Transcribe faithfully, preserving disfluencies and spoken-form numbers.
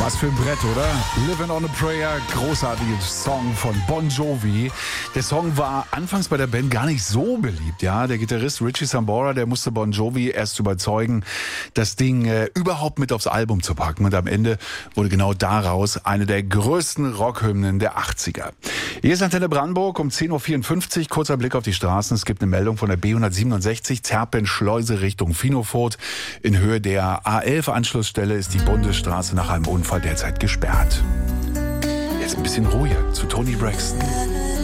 Was für ein Brett, oder? Living on a Prayer, großartiger Song von Bon Jovi. Der Song war anfangs bei der Band gar nicht so beliebt, ja. Der Gitarrist Richie Sambora, der musste Bon Jovi erst überzeugen, das Ding äh, überhaupt mit aufs Album zu packen. Und am Ende wurde genau daraus eine der größten Rockhymnen der achtziger. Hier ist Antenne Brandenburg um zehn Uhr vierundfünfzig. Kurzer Blick auf die Straßen. Es gibt eine Meldung von der B hundertsiebenundsechzig, Zerpenschleuse Richtung Finofurt. In Höhe der A elf Anschlussstelle ist die Bundesstraße nach einem Unfall derzeit gesperrt. Jetzt ein bisschen ruhiger zu Toni Braxton.